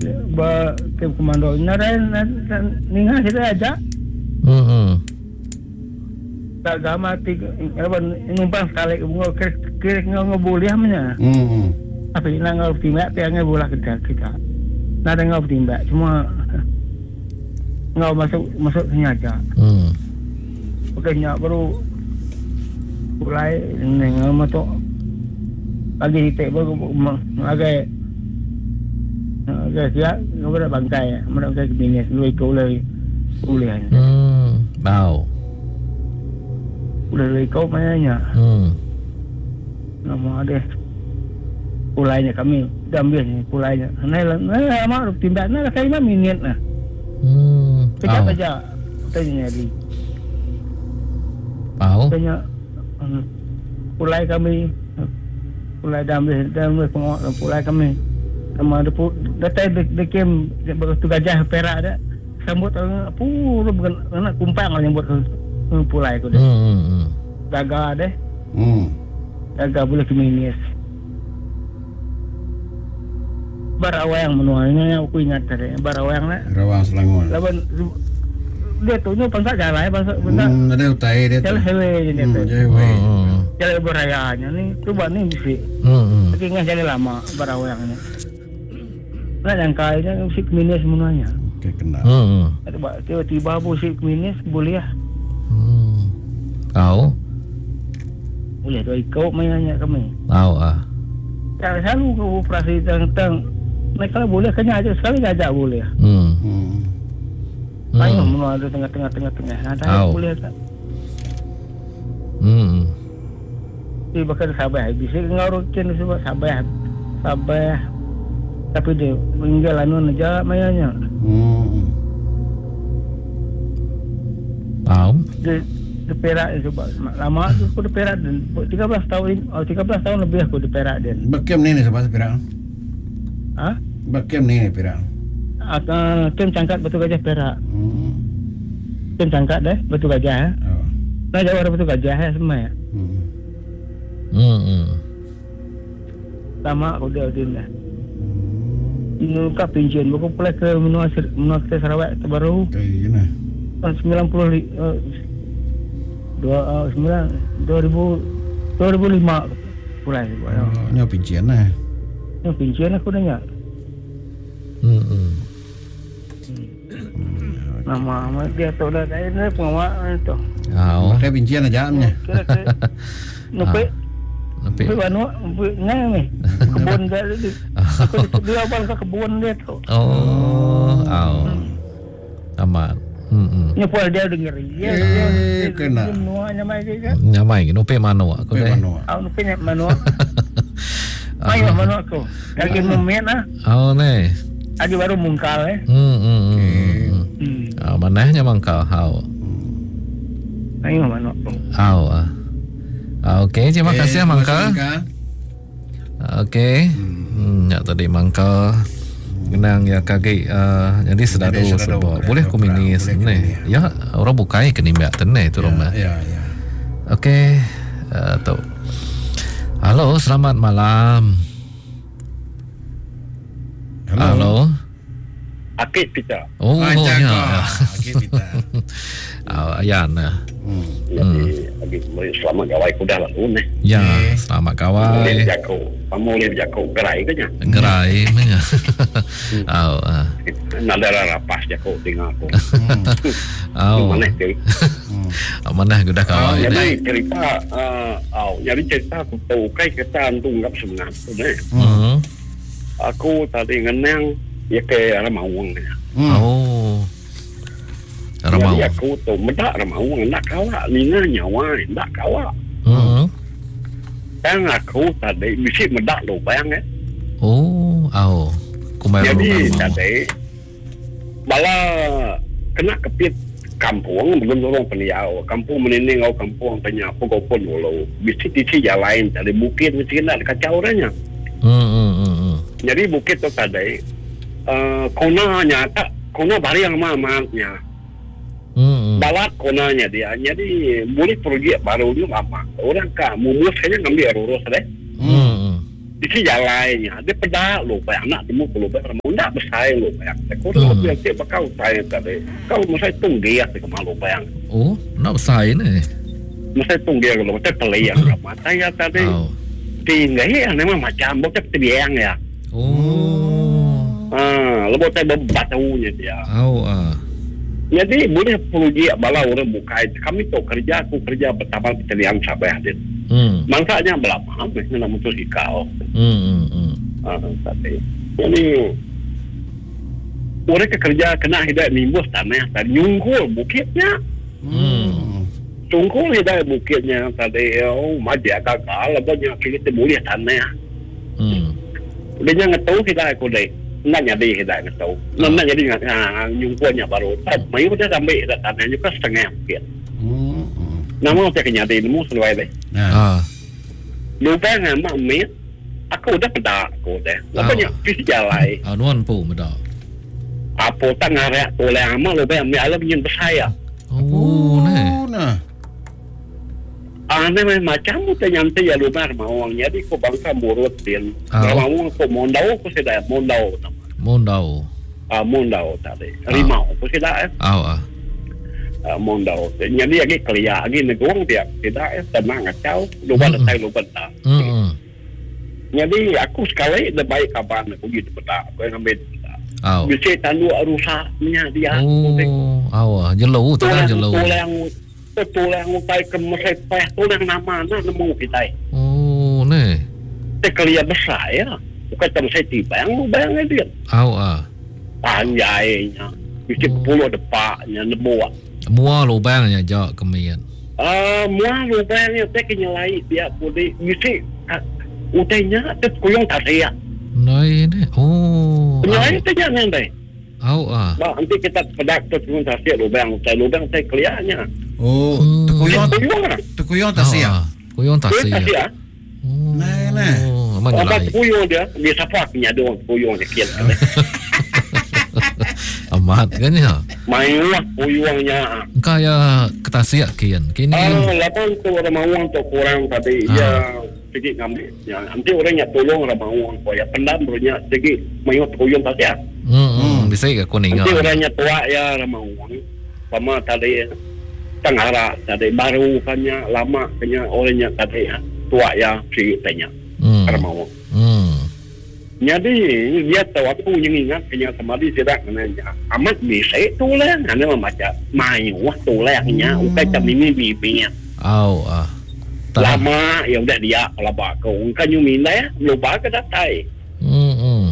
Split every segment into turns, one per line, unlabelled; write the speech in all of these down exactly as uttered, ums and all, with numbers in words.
ba ke komando naran ninga kita aja.
Hmm.
Tak gamati apa numpang sekali ke ke ngoboleh amnya.
Hmm.
Tapi nang ngau timbak te ngai bola kita kita. Nak ngau timbak cuma ngau masuk masuk sengaja.
Hmm.
Bukannya baru mulai ngau masuk lagi hitek baru lagi lagi siap ngau dah bangkai mana bangkai kebinis lu ikut ulai ulai.
Hmm. Tahu.
Ulai ikut mainnya.
Hmm.
Nama ada pulainya kami ambil ni pulainya. Nai nai amak timbak nai saya mah minit nah.
Hmm.
Kejap aja tanya di.
Tahu.
Tanya pulai kami pulai dambil dambil pengawal pulai kami sama ada datang de kem begitu gajah perak ada sambut apa bukan anak kumpang yang buat pulai tu deh.
Hmm.
Daga deh.
Hmm.
Daga boleh keminis. Barawang menuanya aku ingat tadi barawang nak.
Rawang Selangor.
Lawan dia tu nyu bangsa jalan bangsa bangsa.
Hmm, ada utai dia tu.
Jalan hewe je dia tu.
Hewe.
Jalan berayaannya ni cuba ni mesti.
Hmm.
Tapi ingat jalan lama barawang ni. Nak yang kaya musik minus menuanya.
Okey kenal.
Hmm.
Tiba-tiba musik minus boleh lah.
Hmm. Tahu.
Boleh tu ikut mainnya kami.
Tahu ah.
Tak selalu ke operasi tentang nak kalau boleh kena aja sekali ajak boleh.
Hmm.
Hmm.
Main menua ada tengah-tengah tengah-tengah. Ada boleh tak?
Hmm.
Dia bakal sabar. Bisa ngarukin sebab sabar. Sabar. Tapi dia meninggal anu aja mainnya.
Hmm.
Tahu.
Dia di Perak sebab lama tu aku di Perak dan tiga belas tahun oh tiga belas tahun lebih aku di Perak dia.
Bakem ni ni sebab Perak.
Ha?
Bakem ni ni Perak.
Akan tim cangkat Batu Gajah Perak.
Hmm.
Tim cangkat deh Batu Gajah.
Oh.
Nah jawab Batu Gajah ya semua.
Hmm.
Hmm.
Sama aku dia dia dah. Ini kau pinjam aku pulai ke menua menua ke Sarawak terbaru.
Okey nah.
sembilan puluh dua sembilan dua ribu dua ribu lima pulai.
Oh, nyo pincian lah.
Yang pinjam aku dah nyak.
Hmm.
Nama nama dia tu dah saya ni pengawal tu.
Tahu.
Pakai pincian aja amnya.
Kira-kira nupe
Tapi
nupe banu ngai ni kebun dia tu. Dia abang ke kebun dia tu.
oh, tahu. Amat. Hmm.
Ni pun dia dengar. Ya,
Eh, kena.
Semua nama dia kan.
Nyamai ke nupe mano aku deh.
Aku nupe nak manu. Mai manu aku. Lagi memen ah.
Oh ne.
Adi baru mungkal eh.
Hmm. Hmm.
Hmm.
Ah manahnya mangkal hau.
Mai manu aku.
Hau ah. Ah, okey, terima kasih mangkal. Okey. Hmm, ya tadi mangkal kenang ya kaki uh, jadi sedado sebab boleh komunis ni ya orang bukai kini mbak tenai tu rumah
ya ya
okey uh, tu halo selamat malam halo, halo.
Akid kita
oh
ah,
ya, ya.
Akid kita
oh ayan
hmm. Jadi hmm. selamat gawai kuda lah pun eh.
Ya okay. Selamat gawai
boleh berjaku kamu boleh berjaku gerai ke nya
gerai mana oh ah
nak ada rapas jaku tinggal aku
oh
mana ke
mana sudah kawai
jadi cerita oh jadi cerita aku tahu kai kita antung ngap sebenarnya tu eh aku tadi ngenang ya ke Ramawang
oh Ramau.
Jadi aku tu medak Ramau nak kawak nina nyawa nak kawak.
Hmm.
Dan aku tadi mesti medak lubang eh.
Oh, au. Kumai
jadi tadi bala kena kepit kampung belum orang peniau kampung meninding au kampung tanya apa kau pun walau mesti di jalan tadi bukit mesti nak kacau orangnya.
Hmm hmm hmm.
Jadi bukit tu tadi uh, kona nyata kona bari yang mamatnya.
Hmm.
Balat konanya dia. Jadi boleh pergi baru dia apa. Orang kah mumus saja ngambil urus deh.
Hmm.
di sini jalannya dia pedak lu bayang nak temu lu bayang mau nak bersaing lu bayang kau tu yang dia bakal saya tadi kau mesti tunggu dia ke malu bayang
oh nak bersaing ni
mesti tunggu dia kalau mesti pelayang mata ya tadi tinggal ya memang macam bocah terbiang ya
oh
ah lu bocah bebatunya dia
oh ah
jadi boleh perlu dia bala orang buka kami tu kerja aku kerja pertama terliang sampai hadir hmm. Mangsanya berapa mesti nak mutus ikau
hmm hmm hmm
ah tapi jadi orang kerja kena hidup nimbus tanah tadi nyungkul bukitnya
hmm
nyungkul hidup bukitnya tadi oh maja gagal banyak kita boleh tanah
hmm
dia jangan tahu kita aku deh nak jadi kita nak tahu nak jadi nyungkulnya baru tapi mai kita sampai tanah juga setengah bukit hmm nama saya kenyata ilmu selesai deh
ah
lupa nama mit aku udah pedak aku deh banyak visi jalan
ah nuan pu medak
apa tengah rek toleh amal lupa mi alam ingin bersaya
oh
nah
ah nama macam tu nyantai ya lupa mawang jadi ko bangsa murut din mawang ko mondau ko sedaya mondau
mondau
ah mondau tadi rimau ko sedaya
ah ah
mondau jadi lagi kelia lagi negong dia tidak tenang kacau lupa letai lupa tak
hmm
jadi aku sekali dah baik kapan aku gitu petak aku yang ambil
oh
bisa tandu rusaknya dia
oh awah jelo tu kan jelo
tulang tulang utai ke mesai peh tulang nama na nemu kita
oh ne
tekelia besar ya bukan cuma saya tiba yang lu bayang dia
oh ah
panjainya bisa puluh depaknya nemu
mua lubangnya jauh kemian
ah mua lubangnya teh kenyalai dia boleh bisa utainya tu kuyong tasia
nai ne oh
kenyalai tu jangan deh
oh ah
bah nanti kita pedak tu kuyong tasia lubang utai lubang teh kelianya
oh tukuyong tukuyong tasia
kuyong tasia
oh nai nai
mana
lagi kuyong dia dia siapa punya doang kuyong dia kian
amat kan ya
main lah kuyongnya
kaya ketasia kian kini
ah lapan tu orang mawang tu kurang tadi ya sedikit ngambil ya nanti orangnya tolong orang mawang ko ya pendam orangnya sedikit main kuyong tasia
hmm bisa ke kuning
nanti orangnya tua ya orang mawang sama tadi tengara tadi baru kannya lama kannya orangnya tadi tua ya sedikit tanya orang mawang hmm jadi dia tahu aku yang ingat kena samadi tidak kenanya amat bisa tulang ane membaca main wah tulangnya ukai tamimi bibinya
au ah
lama ya udah dia laba kau kan you minda lupa ke datai
hmm hmm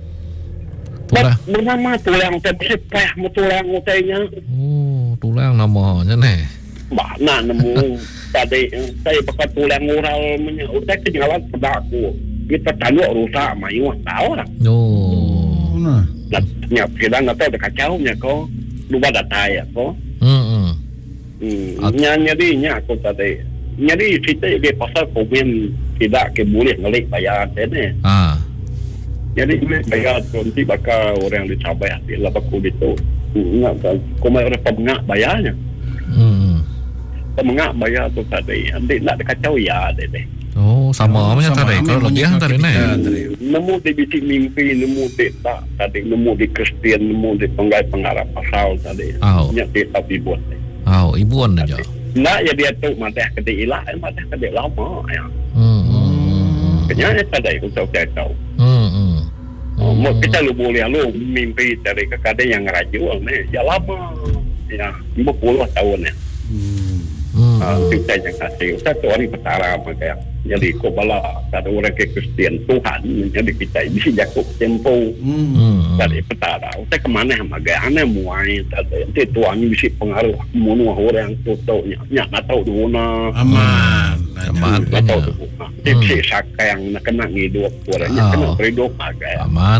tulang
bernama tulang tapi peh tulang utainya
oh tulang namanya ne
mana nemu tadi saya pakai tulang ural punya utai kejalan pedaku kita tanuk rusak mayu tahu lah.
Oh.
Nah.
Nya kita nggak tahu kacau nya ko lupa data ya ko.
Hmm.
Hmm. Nya jadi nya aku tadi. Jadi kita di pasal komen tidak ke boleh ngelik bayar ini.
Ah.
Jadi bayar nanti bakal orang dicabai hati lah baku itu. Nggak komen orang pengak bayarnya.
Hmm.
Pengak bayar tu tadi. Nanti nak kacau ya deh.
Oh, sama macam tadi. Kalau lebih tadi ni.
Nemu di bisik mimpi, nemu di tak tadi, nemu di Kristian, nemu di penggai pengarap pasal tadi.
Oh.
Nyak di tapi buat.
Oh, ibuan aja.
Nak ya dia tu madah kedai ilah, madah kedai lama ya.
Hmm.
Kenyanya tadi aku tahu saya tahu.
Hmm. Hmm.
Oh, mau kita lu boleh lu mimpi dari kedai yang rajul ni, ya lama. Ya, lima puluh tahun ya. Hmm. Ah, kita yang kasih. Satu hari petara macam. Jadi kau bala ada orang ke Kristian Tuhan jadi kita bisa jago tempo hmm. Dari petara kita kemana maga aneh muai tadi nanti tuan bisa pengaruh semua orang tutunya nyak nggak tahu dulu na
aman
aman
nggak tahu dulu na tipsi saka yang nak kena hidup orangnya kena hidup maga
aman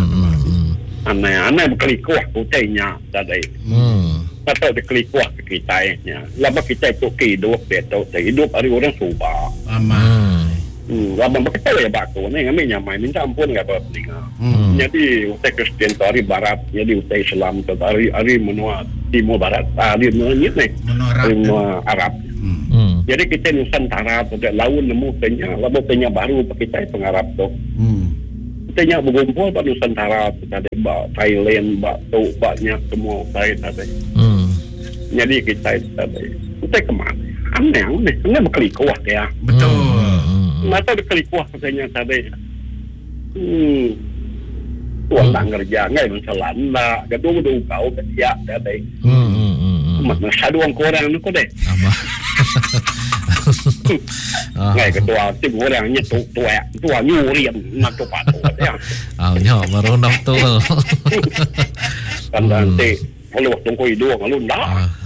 aneh
aneh berkelikuh kutenya tadi atau dikelikuh ke kita nya lama kita itu hidup dia tahu hidup hari orang suba
aman
hmm lama kita ya baku ni kami nyamai minta ampun enggak apa tinggal hmm. Jadi utai Kristen hari barat jadi utai Islam hari hari menua timur barat hari menit ni menua Arab hmm. Jadi kita Nusantara pada lawan nemu tanya, lalu tanya baru kita pengarap tu.
Hmm.
Tanya berkumpul pada Nusantara tadi bak Thailand, bak tu, baknya semua saya tadi.
Hmm.
Jadi kita tadi, kita kemana? Aneh, aneh, aneh berkelikuah ya.
Betul.
Hmm.
Mata berkelikuah katanya tadi. Hmm. Tuan tak kerja, ngai mencelan lah. Kedua-dua kau kesiak tadi.
Hmm. Hmm.
Mak sadu orang korang ni kau deh.
Ama.
Ngai ketua tim orangnya tu tua, tua nyuri nak tu patu ya.
Ah, nyo marunong tu.
Kan nanti kalau tunggu hidup kalau dah.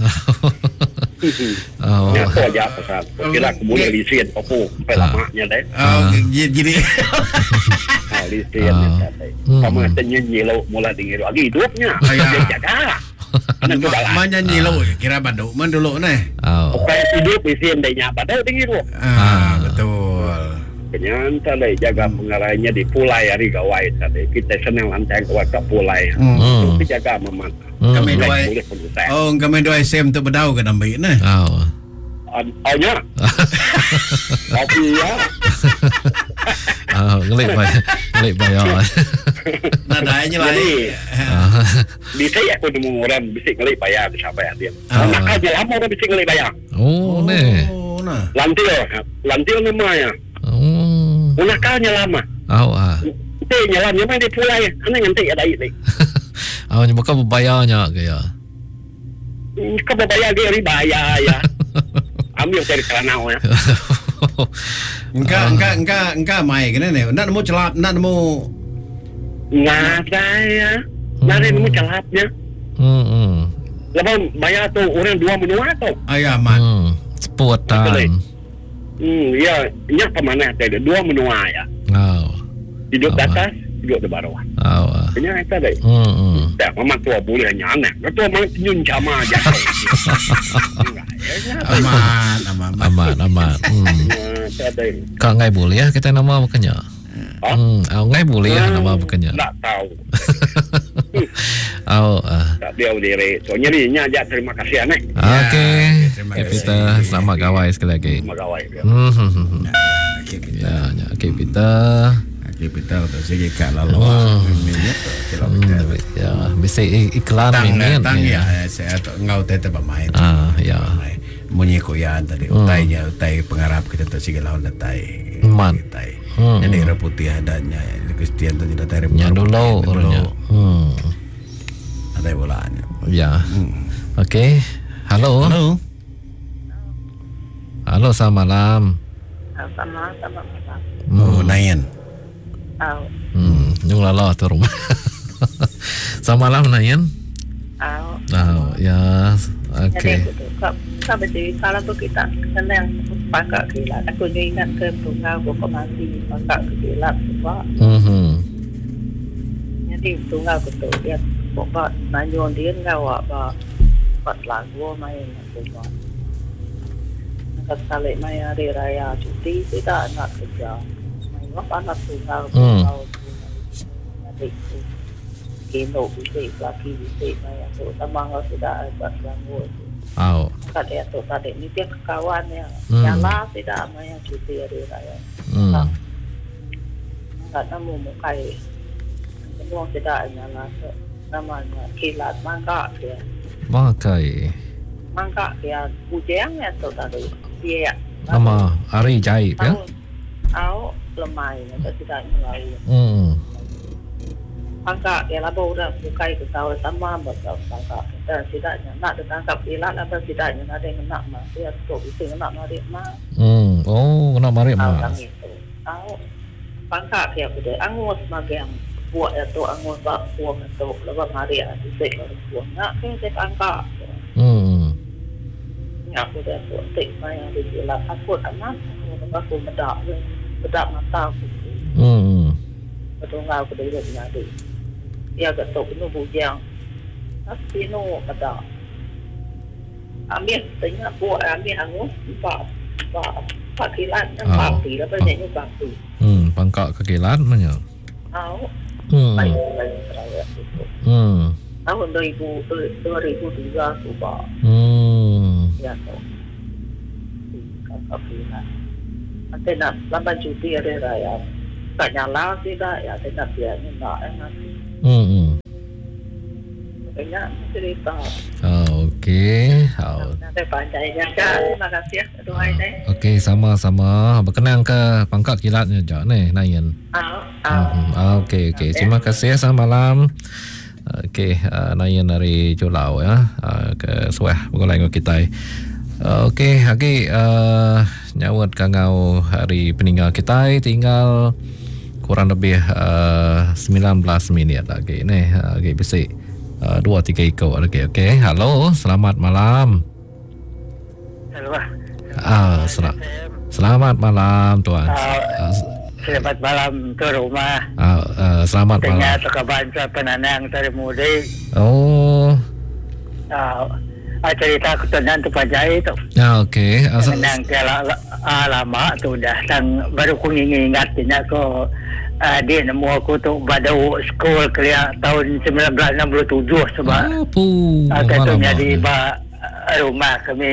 Oh.
Ya tu aja pasal. Kira kemudian lisian aku pelamaknya deh.
Oh, jadi
Ah, lisian tadi. Kamu nyanyi lo mula tinggi lagi hidupnya. Dia jaga. Nanti balas.
menyanyi lo kira banduk man dulu nih.
Oh.
Oke, hidup lisian deh nyapa deh tinggi lo.
Ah, betul.
Kenyanta deh jaga pengarahnya di Pulai hari gawai tadi. Kita senang lantai ke waktu Pulai.
Hmm.
Tapi jaga memang.
Kami dua.
Boleh pendusak.
Oh, kami dua S M tu berdau ke nambai nih.
Oh.
Oh nya. Tapi ya.
Oh, ngelik bayar. Ngelik bayar.
Nadanya lah.
Jadi, bisa ya aku nemu orang bisa ngelik bayar bisa bayar dia.
Ah.
Nak aja lama orang bisa ngelik bayar.
Oh, ne.
Oh, nah.
Lantil, lantil namanya.
Oh.
Unakalnya lama.
Oh, ah.
Nanti nyalam memang di Pulai. Ana nanti ada ini.
Oh, ni bukan bayarnya ke ya.
Kau bayar dia ribaya ya. Ambil dari keranau ya.
Engkau, engkau, engkau, engkau mai kena nih. Nak nemu celap, nak nemu.
Nggak saya. Nggak nemu celapnya.
Hmm. Hmm.
Lepas bayar tu orang dua menua tu.
Ayah mat.
Hmm. Sepuatan.
Hmm, ya, nyak kemana tadi? Dua menua ya.
Oh.
Hidup di
Oh,
atas, hidup di bawah.
Oh. ah.
Kenya itu deh.
Hmm. Hmm.
Tak, memang tua boleh hanya aneh. Ketua memang nyun sama aja. Enggak, ya.
Aman, aman,
Amat, amat. Hmm.
Ya, tadi.
Kak ngai boleh ya kita nama bukannya?
Hah?
Hmm. Oh, ngai boleh ya nama bukannya?
Tak tahu.
Oh. Ah.
Tak dia diri. Soalnya ni nya aja terima kasih aneh.
Okey.
terima
Okay,
kasih.
Peter, selamat gawai sekali lagi.
Magawai.
Hmm. hmm, hmm, hmm.
Okey, kita.
Ya, ya. Okey, Peter.
Okey, kita tu segi kat lalu.
Hmm.
Minyak tu kita.
Hmm. Ya, bisa iklan
Tang,
ini.
tang ya. Saya tu ngau tete bermain.
Ah, ya.
Munyi koyan tadi. Utainya, utai pengarap kita tu segi lawan datai.
Man.
Utai.
Hmm.
Yang daerah putih adanya. Kristian tu tidak tahu.
Nya dulu orangnya. Hmm.
Ada bolanya.
Ya. Okey. Halo.
Halo.
Halo, selamat malam.
Sama sama sama.
Oh, Nayan.
Au
Hmm, nyung lalo tu rumah. Selamat malam Nayan.
au.
Oh, ya.
Jadi
Okey.
betul. Kau kau betul. Kalau tu kita senang pakai kilat. Aku juga ingat ke tunggal buku mati pakai kilat sebab.
Mhm.
Jadi tunggal betul dia buka nanyon dia ngau apa buat lagu main sebab. Nak sekali main hari raya cuti tidak nak kerja. Main apa anak tunggal tunggal. Jadi kino bisa lagi bisa main tu. Tamang sudah buat lagu.
Oh.
Kadang tu kadang ni dia kawan ya.
Hmm.
Nyala tidak main cuti hari raya.
Hmm.
Tak namu mukai. Semua tidak nyala namanya kilat mangga dia.
Makai.
Mangga dia bujang ya tu tadi. Dia.
Nama Ari Jaib ya.
Au lemai ya tidak melalui.
Hmm.
Mangga dia lah baru mukai ke tahu sama betul mangga. Dan tidaknya nak ditangkap kilat atau tidaknya ada yang nak mah dia tu itu nak mari mah.
Hmm. Oh, kena mari
Au
mas.
itu. Au mangga dia bude angus magang buat itu angus bak buang itu lepas mari ada sik baru buang. Nak ke angka.
Hmm.
Aku dah buat tik maya di jalan aku anak aku aku bedak bedak mata aku
Hmm.
betul ngau aku dari nyadi dia agak tok nu bujang tapi nu bedak ambil tanya buat ambil angus pak pak pak kilat dan papi lepas ni papi
Hmm, pangkak kekilat mana?
au
Hmm.
baik baik teraya itu
Hmm.
tahun dua ribu dua ribu tiga tu pak
Hmm.
ya tu kapinan. Nanti nak lambat cuti ada raya. Tak nyala tidak ya tidak biarnya nak enak.
Hmm.
Banyak cerita.
Oh, okey. Oh.
Nanti panjangnya kan. Terima kasih ya. Doa ini.
Okey, sama-sama. Berkenang ke pangkat kilatnya je ni, Nayan.
Ah.
Hmm. Okey, okey. Terima kasih. Selamat malam. Okey, uh, Nayan dari Jolau ya. Uh, ke Suah bergolai dengan kita. Uh, Okey, lagi uh, nyawat kangau hari peninggal kita tinggal kurang lebih uh, sembilan belas minit lagi ni. Lagi bisik uh, dua tiga ikut lagi. Okey, halo, selamat malam.
Halo.
Ah, sel- selamat malam tuan. Uh,
Selamat malam tu rumah.
uh, uh, selamat malam.
Tengah terkebansa penanang dari mudik.
Oh.
Uh, cerita ketunan tu pajai tu.
Ya, okey. Uh,
Penanang kala uh, lama tu dah. Tang baru ku ingat tina ko uh, dia nemu aku tu badau sekolah kelia tahun sembilan belas enam puluh tujuh sebab
oh, puh,
uh, katanya
malam,
di ba rumah kami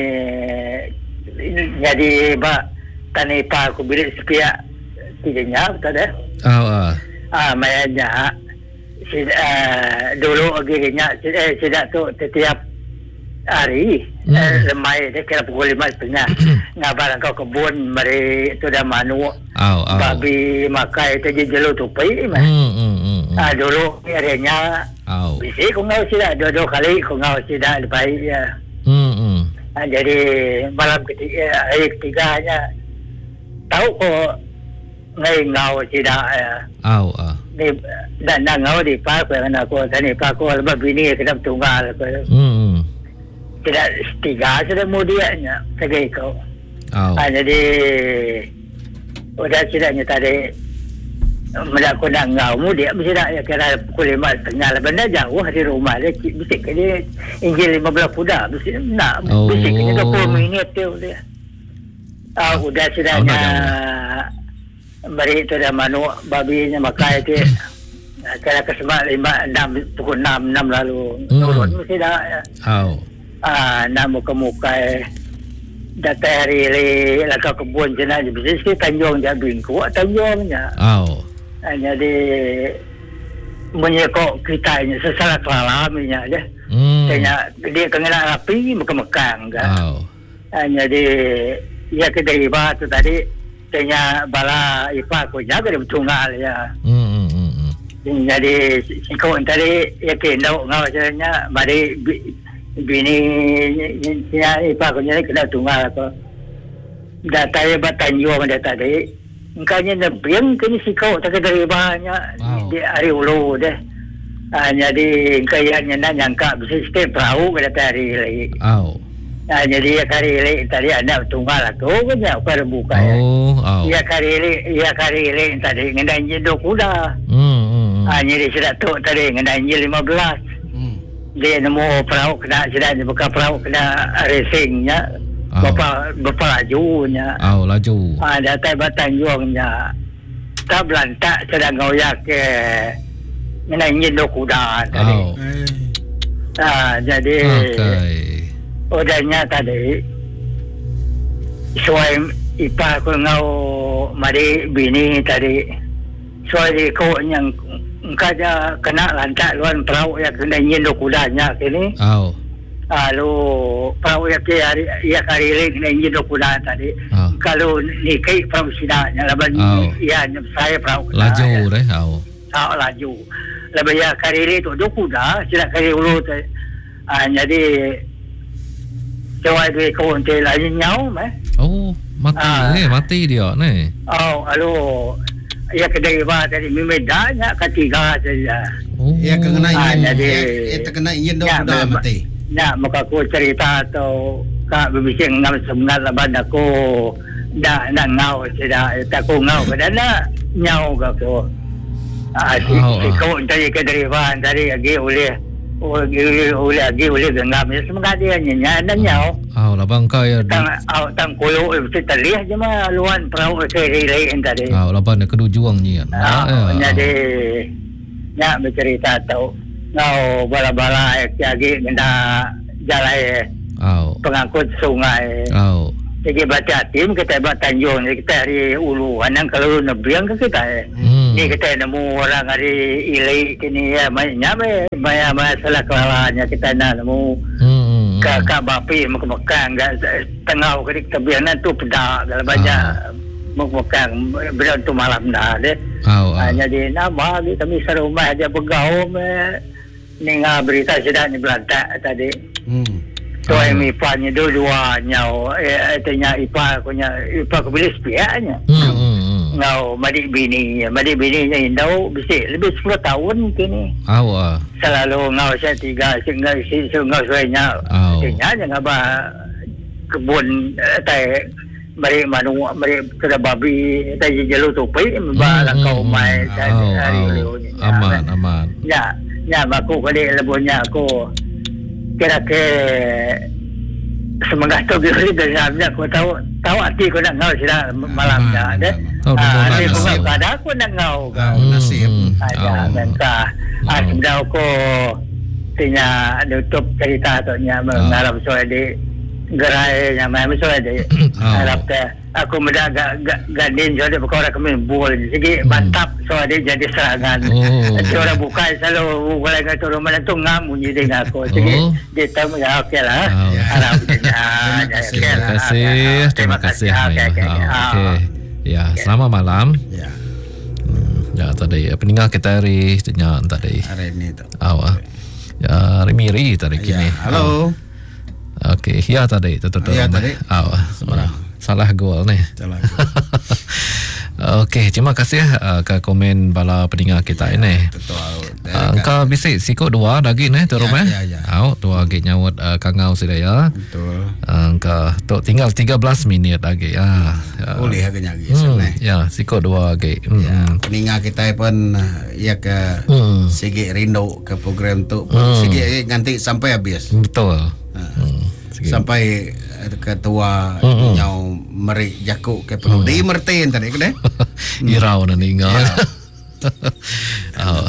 jadi ba tanipa aku bilik sepiak tidaknya betul dah.
Oh, uh.
Ah, mayanya si uh, dulu akhirnya eh, tidak tu setiap hari
Hmm.
eh, lemai dia kira pukul lima setengah ngabar kau kebun mari tu dah manu
Oh, oh.
babi makai tu je jelu tupai mah.
Hmm, hmm, hmm, hmm.
Ah, dulu akhirnya
Oh.
bisi ku ngau sida dua-dua kali ku ngau sida lepas ya.
Hmm, hmm.
Ah, jadi malam ketiga hari ketiganya tahu ko ngai ngau sida ya.
Oh, oh.
Ni dan dan ngau di pa ko anak ko tani pa ko lepas bini kena tunggal ko.
Hmm, hmm.
Tidak tiga sudah mudianya segai ko.
Oh.
Ah, jadi udah sidanya tadi melaku nak ngau mudia mesti nak ya kira pukul lima setengah lah benda jauh di rumah dia bisik ke dia injil lima belas kuda bisik nak
Oh.
bisik ke dua puluh minit tu dia. Ah, udah sidanya beri tu dah manu babinya makai tu kira kesemak lima enam pukul enam enam lalu
Hmm.
turun mesti dah ya.
Oh.
Ah, nak muka-muka data hari le lakau kebun jenah je bisnes ke Tanjung Jabing kuat Tanjungnya.
Oh.
Ah, jadi menyekok kita ini sesalah kelalaminya je.
Hmm.
Tanya dia kena rapi muka-mekang kan.
Oh.
Ah, jadi ya kedai iba tu tadi tanya bala ipa aku jaga dia bertunggal ya.
Hmm, hmm, hmm.
Jadi sikau tadi ya kena ngau sebenarnya bari bini ya ipa ko niya kena tunggal ko data ya batanyo man data de kanya na biyang kini sikaw taga dari bahanya
Wow.
di ari ulo de hanya di kaya nya na nyangka bisa step perahu kada tari lagi
Oh.
hanya dia kari le tadi ada tunggal to kanya para buka ya
Oh. Oh.
ya kari le ya kari le tadi ngandanji do kuda
Hmm, hmm, hmm.
hanya di sudah tu tadi ngandanji lima belas dia nemu perahu kena sedang buka perahu kena racingnya
Oh.
bapa bapa lajunya
Oh, laju.
ah datai batang juangnya tak belantak sedang ngoyak ke menangin do kuda tadi
Oh.
ah jadi
Okay.
udahnya tadi suai ipa ko ngau mari bini tadi suai ko yang kaja kena lantak luan perahu ya kena nyindo kudanya kini.
Oh.
Lalu perahu ya ke hari ya kari le kena nyindo kuda tadi.
Oh.
Kalau ni kai perahu sidanya laban
Oh.
ya saya perahu kuda.
Laju
ya.
deh. Oh.
Ah, laju. Laban ya kari le tu do kuda sila kari ulu tu. Ah, jadi coba dia kawan dia lagi nyau meh.
Oh, mati
Ah.
ni, mati dia ni.
Oh, lalu ya kedai ba tadi memedanya ketiga saja.
Oh.
Ya kena
Ah,
ingin
jadi
ya terkena ingin dok
ya,
dah
memang-
mati.
Nak maka aku cerita atau kak berbising ngam sebenarnya laban aku dah nak ngau sudah tak aku ngau pada nak nyau ke aku. Ah, si,
Oh,
si
ah.
kau dari kedai ba dari lagi oleh oleh oleh lagi oleh gengam ya semoga dia nyanyi dan nyau.
Oh, labang kau ya.
Tang au tang kulo mesti terlihat je mah luan perahu kiri-kiri tadi.
Oh, laban dia kedua juang ni.
Ah, jadi nak bercerita tahu ngau bala-bala lagi kena jalan
Oh.
pengangkut sungai
Oh.
Jadi baca tim kita buat Tanjung, kita hari Ulu, anang kalau nebiang ke kita.
Hmm.
Ni kita nemu orang hari Ilai kini ya, banyak banyak masalah kelalanya kita nak nemu.
Hmm.
Ka ka bapi mekang enggak tengah ke tebianan tu pedak dalam banyak mekang bila tu malam dah deh.
Oh, oh.
Jadi nama kami serumah aja bergaul ninga berita sedang ni belantak tadi.
Hmm.
Tu yang ipanya dua-dua nyau eh tanya ipa punya ipa ke bilis piaknya.
Hmm. hmm.
Ngau madik bini, madik bininya indau bisik lebih sepuluh tahun kini.
Oh, oh.
Selalu ngau saya tiga sehingga si ngau suainya.
Oh.
Tanya jangan apa kebun tai mari manu mari kada babi tai jelu tu pai ba kau mai hari
oh. Aman, aman.
Ya, ya aku kali lebunya aku kira-kira semangat tu bila dengarnya aku tahu tahu hati aku nak ngau sila malam dah deh.
Oh,
ah,
nasib.
nasib. Kada aku nak ngau.
Kau nasib.
Ada dan ka. Ah, sudah aku tinya tutup cerita tu nya mengarap soal di gerai yang mai soal di harap ke aku muda gadin jadi perkara kami bol segi bantap soal dia jadi serangan. Orang buka selalu buka lagi tu rumah tu ngam bunyi dengan aku. Segi dia tahu ya okey lah. Harap
Terima kasih. Terima kasih. Okey. Ya, selamat malam.
Ya.
Ya, tadi peninggal kita hari tanya tadi.
Hari ini tu.
Awak. Ya, Miri tadi kini.
Halo.
Okey, ya tadi tutup.
Ya tadi.
Awak. Salah gol ni.
Salah.
Okey, terima kasih uh, ke komen bala peninggal kita ini.
Betul.
Uh, engkau bisik sikut dua lagi ni tu rumah.
Ya, ya.
Au, dua lagi nyawut uh, kangau sedaya.
Betul.
Uh, engkau tu tinggal tiga belas minit lagi. Ah. Ya.
Boleh agaknya lagi.
Hmm, ya, sikut dua lagi. Hmm.
Ya, peningat kita pun ya ke
Hmm.
segi rindu ke program tu.
Hmm.
Segi nanti sampai habis.
Betul.
Ha.
Hmm.
Sampai ketua
Hmm.
nyau meri jakuk ke penuh di mertain tadi ke deh.
Irau na ninggal.
Ya.
Oh.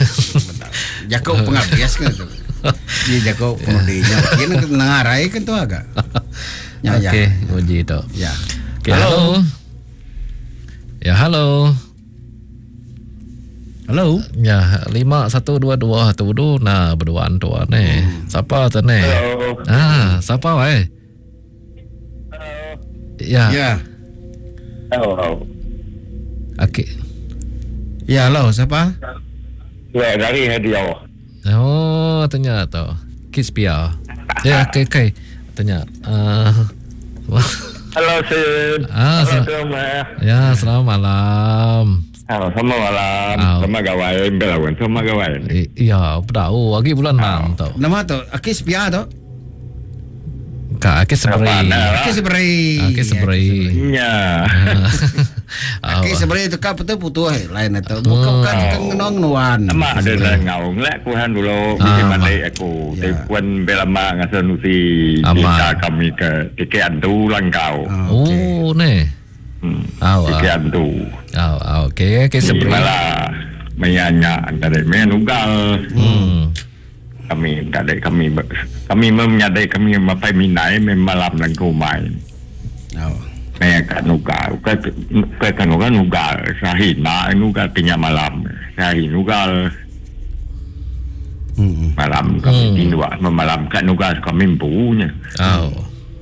Jakuk pengabdias kan tu. Dia jakuk penuh di nya. Kena nangarai kan tu agak. Ya ya.
Okey, uji tu.
Ya.
Okay, halo. Ya, halo.
Halo.
Ya, lima satu dua dua tu du na berduaan tu ni. Siapa tu ni?
Hello.
Ah, siapa wei? Ya.
Ya.
Oh,
Okey.
Ya, halo, siapa?
ya dari hadiah.
Oh, tanya tu. Kids Pia. Ya, okey okey. Tanya. Ah.
Halo, Sid.
Ah,
Halo,
sel-
semua.
ya, selamat malam.
Halo, selamat malam.
Oh.
Selamat gawai, belawan, selamat gawai.
I, iya, tahu. Lagi bulan enam tu.
Nama tu Akis Pia tu.
Kak, Akis seberi.
Akis Seberi.
Akis seberi.
Ya.
Akis Seberi tu kau betul putu eh lain itu. Bukan kan kan ngenong nuan.
Ama ada dah ngau ngelak ku han dulu
Ah,
mesti
ama.
mandai aku.
Ya.
Tepuan belama ngasa nusi
Ama.
kita kami ke tikian tu langkau.
Oh, ni.
Hmm.
Awak.
Tikian tu.
Oh, okey, Akis seberi.
Malah menyanya dari menugal.
Hmm.
Kami tak ada kami ber- kami menyadai kami mapai minai memalam dan kumai.
Oh.
Saya kat nugal, ke ke kan nugal nugal, sahi na nugal pinya malam, sahi nugal
Hmm.
malam kami
Hmm.
tidur malam kat nugal kami punya.
Oh.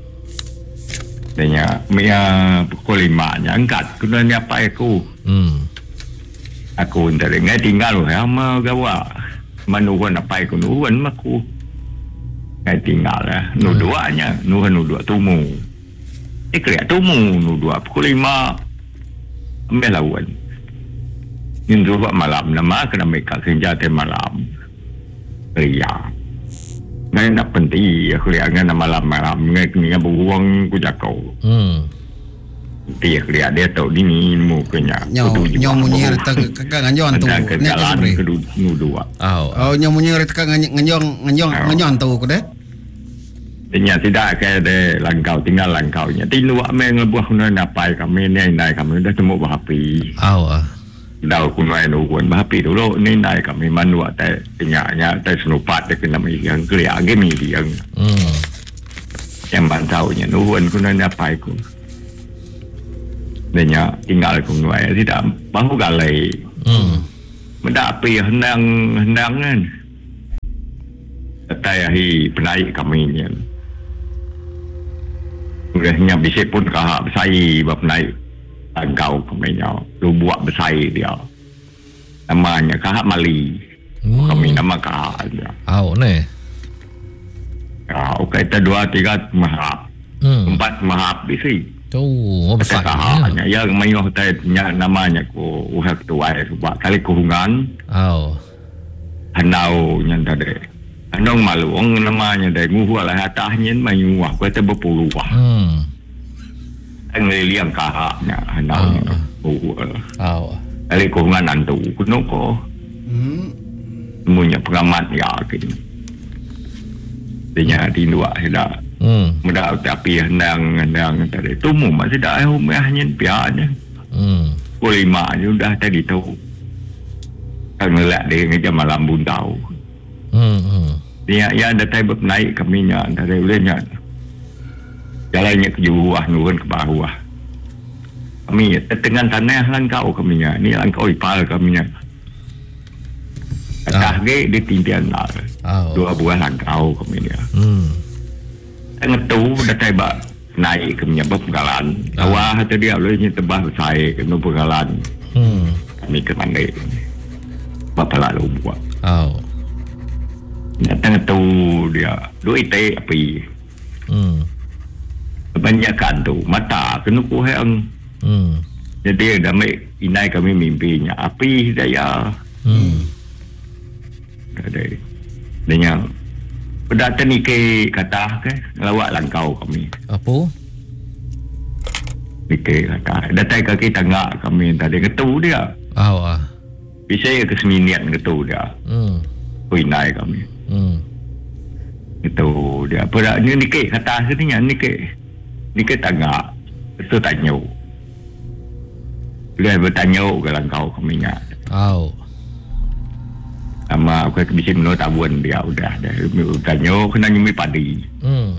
Tanya, mia pukul lima nya angkat, kena ni apa aku?
Hmm.
Aku ntar ngai tinggal ya ma gawa. Manuhan apa aku nuhan maku. Ngai tinggal ya, nu duanya, nuhan nu dua tumu. Ikri tumu nu dua pukul lima. Melawan. Indu buat malam nama kena mereka kerja te malam. Ria. Ngai nak penting aku lihat ngai malam-malam ngai kena buang ku jakau.
Hmm.
Dia lihat dia tahu dini mu kenya.
Nyau nyau munyi reta kagak nganyon tu.
Nya ke
Nya
jalan
Seberi.
ke nu dua.
Oh.
Oh nyau munyi reta kagak nganyon nganyon nganyon tu ku deh.
Dia tidak ke de langkau tinggal langkau nya. Tinu ame ngebuah kuna napai kami ni nai kami dah temu bahapi.
Oh.
Dau kuna nu kun bahapi dulu ni nai kami manua te nya nya te senupat te kena mi yang kelia ge mi yang.
Hmm.
Zaman tahunya nuhun ku nak apa ku. Denya tinggal ku nuai tidak bahu galai.
Hmm.
Mendak api hendang hendang kan. Tayahi penaik kami ni. Urangnya bisa pun kahak bersai bab naik tangkau kami nya. Lu buat bersai dia. Namanya kahak Mali.
Hmm.
Kami nama kahak dia.
Au ne.
Ya, okay, kita dua tiga mahap.
Hmm.
Empat mahap bisi.
Tu, besar.
Kahaknya yang mayuh tanya namanya ku uhak tuai sebab kali kuhungan.
Au.
Hanau yang tadi. Andong maluang namanya dari nguhua lah atahnya mayu aku kata berpuluh wah.
Hmm.
Ngeliang kahaknya hanau nya. Oh.
Au.
Kali kuhungan antu kuno ko.
Hmm.
Semuanya pengamat yakin. Dia di dua sudah.
Hmm.
Mudah tapi hendang hendang tadi tumu masih dah humahnya pianya.
Hmm.
Pukul lima sudah tadi tahu. Kan ngelak dia ngejam malam pun tahu.
Hmm. Hmm.
Dia ya ada tai naik kaminya dari ulenya. Jalannya ke bawah nurun ke bawah. Kami tengah tanah langkau kaminya. Ni langkau ipal kaminya. Kata ge di tindian lah.
Au.
Dua buah langkau kaminya.
Hmm.
Ngetu dah tai ba naik kaminya berpegalan. Awah tu dia ulenya tebah saya ke berpegalan.
Hmm.
Kami ke mana? Bapa lalu buat.
Au.
Datang tu dia duit teh api.
Hmm.
Kebanyakan tu mata kena kuhang.
Hmm.
Jadi damai inai kami mimpinya api daya.
Hmm.
Ada. Dengan pedata ni ke kata ke lawak langkau kami.
Apa?
Ni ke kata. Datai kaki tangga kami tadi ketu dia.
Au ah.
Bisa ke seminian ketu dia.
Hmm.
Inai kami.
Hmm.
Itu dia. Pada ni ni ke kata sini ni ke. Ni ke tangga. Itu tanya. Dia bertanya ke langkau kami nya.
Au.
Sama aku bisa menurut tabuan dia udah dah. Tanya kena nyumi padi.
Hmm.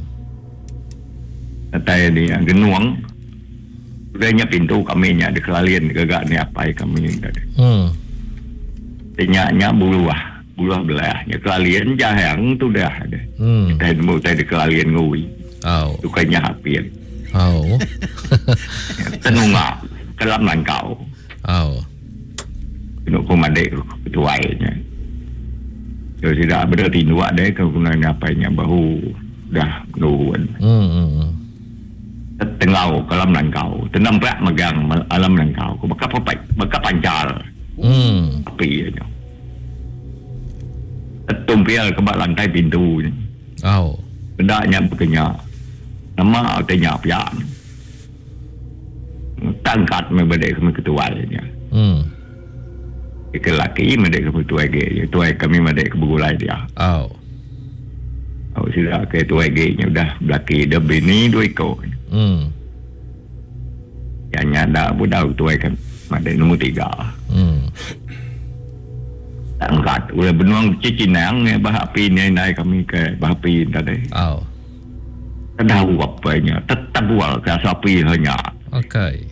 Kata dia genuang. Udahnya pintu kami nya di kelalian gagak ni apa kami ni tadi.
Hmm.
Dia nya buluah. Buluah belahnya kelalian jahang tu dah ada.
Hmm.
Kita mau tadi kelalian ngui.
Au.
Tukanya hapin.
Au.
Tenungak kelam langkau.
Au.
Kena komandek ketuainya. Jadi tidak berarti dua deh kegunaan apanya bahu dah nuan.
Hmm. Hmm.
Tengau kelam langkau. Tenampak megang alam langkau. Baka papai, baka pancal.
Hmm.
Api aja. Tumpial ke bawah lantai pintu ni.
Au.
Bedaknya berkenya. Nama tanya pian. Tangkat membedek kami ketuainya.
Hmm.
Ke laki medek ke tuai ge, tuai kami medek ke begulai dia.
Au.
Oh sudah ke tuai ge nya udah belaki dah bini dua ekor.
Hmm.
Yang nyanda budak tuai kan medek nombor tiga.
Hmm.
Tangkat ulah benuang cicinang ni bah api ni naik kami ke bah api tadi.
Au.
Tahu apanya, tetap bual ke api hanya.
Okay.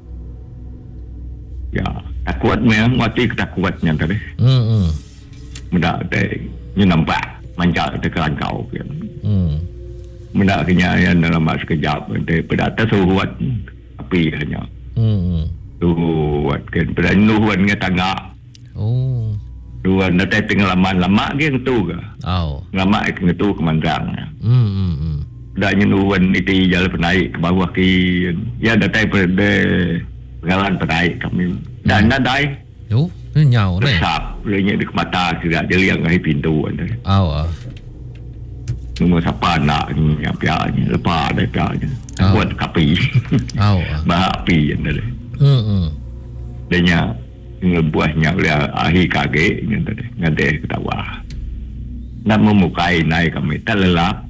Ya, takut memang mati ketakutannya tadi.
Hmm. Hmm.
Mendak teh ni nampak manjak ke langkau kan.
Hmm.
Mendak kenya yang dalam masa sekejap teh pada atas suruhan api hanya.
Hmm.
Suruhan kan pada nuruan ke tangga.
Oh.
Nuruan datang pengalaman lama ke tu ke.
Au.
Lama ke tu kemandang.
Hmm. Hmm. Hmm.
Danya nuruan itu jalan penaik ke bawah ke ya datang pada pengalaman penaik kami. Dan nadai.
Yo, ni nyau ni.
Besar. Lenyap di mata sudah dia liang dari pintu.
Au ah.
Nombor siapa nak ni apianya. Lepas ada apianya.
Oh.
Buat kapi.
Au ah.
Bah api yang tadi.
Hmm. Hmm.
Dia ngebuahnya oleh ahi kage yang tadi. Ngade ketawa. Nak memukai naik kami. Tak lelap.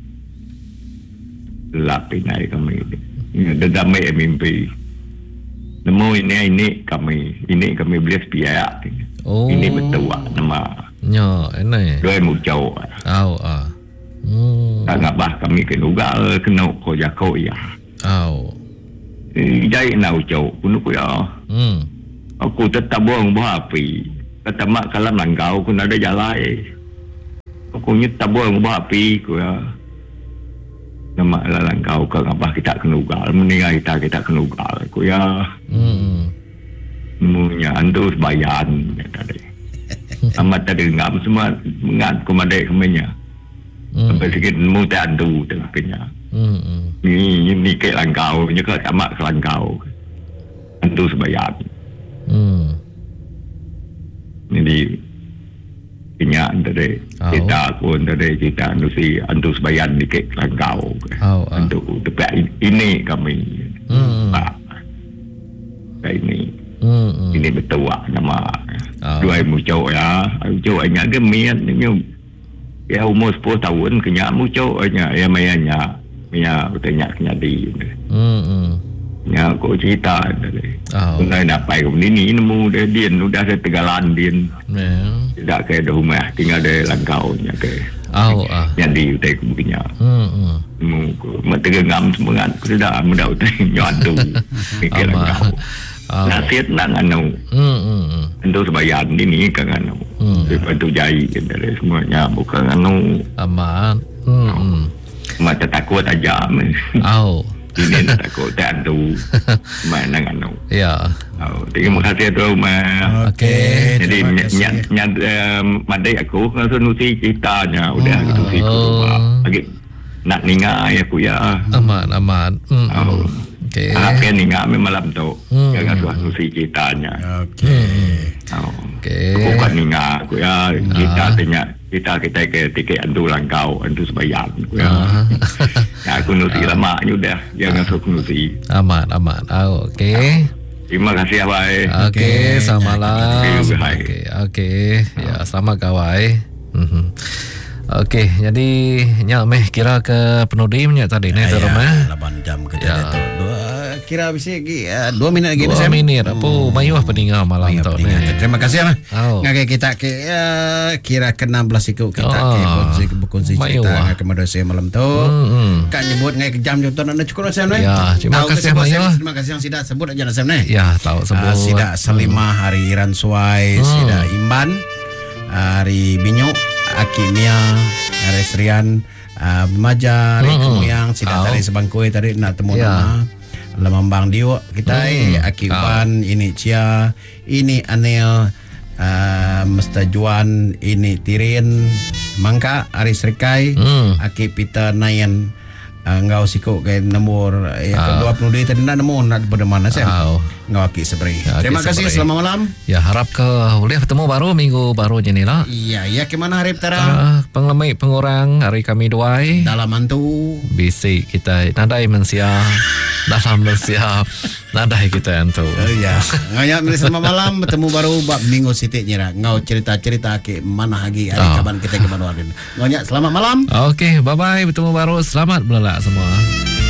Lelap naik kami. Dedamai mimpi. Nemu ini ini kami. Ini kami beli sepiak.
Oh.
Ini betul nama.
Nyo, ini.
Dua muncau.
Au ah. Hmm.
Kang abah kami ke nugal kena ko jako ya.
Au.
Jai nau jauh kuno ku ya.
Hmm.
Aku tetap buang buah api. Kata mak kalam langgau ku ada jalan. Aku nyet buang buah api ku ya. Nama lalang kau kang abah kita kenugal meninggal kita kita kenugal ku ya.
Hmm.
Munya antus bayan tadi. Amat tadi ngam semua mengat komande kemenya. Sampai sikit mu tak antu tengah kenya.
Hmm.
Ni ni ke langkau nya ke amat langkau. Antus bayan.
Hmm.
Jadi kenya tadi kita pun tadi kita nusi antus bayan ni ke langkau.
Au.
Untuk tepat ini kami.
Hmm.
Pak. Ini.
Hmm.
Ini betul lah nama.
Oh.
Dua muncul ya. Muncul hanya gemian. Ya umur sepuluh tahun. Kenya muncul hanya. Ya mayanya. Ya betulnya kenya di.
Hmm.
Ya aku cerita.
Oh.
Kena dapat ke ini. Nemu dia. Dia sudah ada tegalan dia.
Yeah.
Tidak ke rumah. Tinggal ada langkau. Ya ke.
Au. Ah.
Yang di utai kemungkinan.
Hmm.
Nemu. Matengam semua. Sudah mudah utai. Nyantu. Mikir langkau.
Oh.
Nasihat nak anu.
Hmm. Hmm.
Untuk sebayan ini kan anu.
Hmm.
Bantu jai dari semuanya bukan anu.
Aman. Hmm.
Macam takut aja.
Au.
Ini takut tak anu. Mana anu.
Ya.
Oh, terima kasih tu mah.
Okey.
Jadi nyat nyat madai aku kan nusi ceritanya udah
Oh.
gitu sih lagi nak ningai aku ya.
Aman, aman. Hmm.
Oh.
Okey.
Apa ningai malam tu.
Hmm.
Jangan suah nusi ceritanya.
Okey.
Oh.
Okey.
Aku kan ningai aku ya. Kita tanya kita kita ke tiket antu langkau antu sebayang aku ya.
Ah.
Ya aku nusi lama udah jangan suka nusi.
Aman, aman. Oh, okey.
Terima kasih abang.
Okey, selamat malam.
Okey, bye.
Okey, okey. Ya, selamat kawai. Mhm. Okey, jadi nyak meh kira ke penudim nyak tadi ni dalam eh.
lapan jam ke
Ya.
tu. Dua kira bisa lagi uh, dua minit lagi
Dua
Sam.
minit apa mayuh peninggal malam
Ya,
tu
peninggal.
ni.
Terima kasih mah.
Oh.
Ngake kita ke uh, kira ke enam belas ikut kita
Oh.
ke kongsi berkongsi
Mayuh.
cerita ngake madrasah malam tu.
Hmm.
Kan nyebut ngake jam jam tu nak cukup Sam ni.
Ya, terima
Tahu ke
kasih,
sebut,
Mayuh.
Sam? Terima kasih yang sudah sebut aja Sam ni.
Ya, tahu sebut.
Uh, sida Salimah hari Iran Suai,
Hmm.
sida Imban, hari Binyuk, Akimia, hari Serian, uh, Maja, hari
Hmm.
Kemuyang, sida
Oh.
tadi sebangkui tadi nak temu
Ya.
nama. Lemambang Dio kita
Hmm.
hmm. Akiban oh. ini Cia, ini Anil, uh, Mestajuan, ini Tirin, Mangka, Ari Serikai,
Hmm.
Aki Pita Nayan. Uh, ngau sikuk ke nombor yang
Ah.
kedua puluh dia tadi nak nemu nak pada mana Sam?
Oh.
Ngau Aki Seberi.
Ya, Aki
Terima kasih
Seberi.
selamat malam.
Ya, harap ke boleh bertemu baru minggu baru je ni lah.
Iya, ya kemana hari Tara?
Uh, penglemai pengurang hari kami duai.
Dalam mantu.
Bisik kita nadai mensiap dalam mensiap nadai kita yang tu.
Oh ya. Ngaya milis selamat malam bertemu baru bab minggu sitik nyira. Ngau cerita-cerita ke mana lagi hari
Oh.
kapan kita ke Manuadin. Ngaya selamat malam.
Okey, bye bye bertemu baru. Selamat belala semua.